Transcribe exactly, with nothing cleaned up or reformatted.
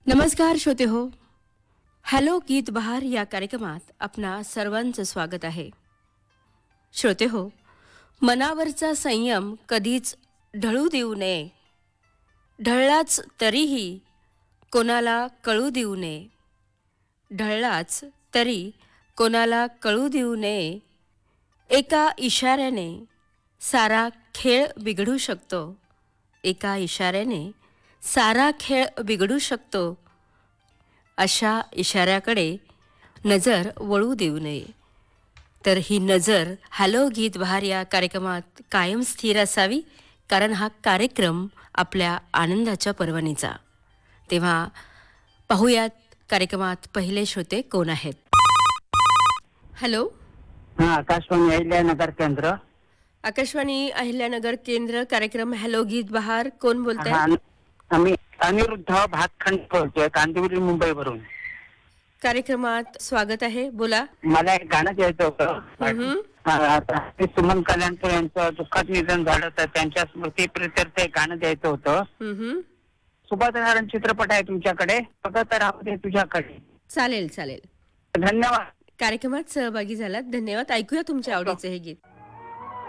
नमस्कार श्रोते हो. हॅलो गीत बहार या कार्यक्रमात आपणा सर्वांचं स्वागत आहे. श्रोते हो, मनावरचा संयम कधीच ढळू देऊ नये. ढळलाच तरीही कोणाला कळू देऊ नये. ढळलाच तरी कोणाला कळू देऊ नये. एका इशाऱ्याने सारा खेळ बिघडू शकतो. एका इशाऱ्याने सारा खेळ बिघडू शकतो. अशा इशाऱ्याकडे नजर वळू देऊ नये. तर ही नजर हॅलो गीत बहार या कार्यक्रमात कायम स्थिर असावी, कारण हा कार्यक्रम आपल्या आनंदाच्या पर्वणीचा. तेव्हा पाहूयात कार्यक्रमात पहिले श्रोते कोण आहेत. हॅलो. हा, आकाशवाणी अहिल्यानगर केंद्र. आकाशवाणी अहिल्यानगर केंद्र कार्यक्रम हॅलो गीत बहार. कोण बोलताय? हा, आम्ही अनिरुद्ध भातखंड बोलतोय, कांदिवली मुंबईवरून. कार्यक्रमात स्वागत आहे. बोला. मला एक गाणं द्यायचं होतं. हम्म. हा, आता ते सुमन कल्याणपूर यांचं दुःखात निधन झालं, तर त्यांच्या स्मृतीप्रित्यर्थ एक गाणं द्यायचं होतं. हम्म. सुभद्राहरण चित्रपट आहे तुमच्याकडे, बघत राहू दे तुझ्याकडे. चालेल चालेल. धन्यवाद. कार्यक्रमात सहभागी झालात, धन्यवाद. ऐकूया तुमच्या आवडीचे हे गीत.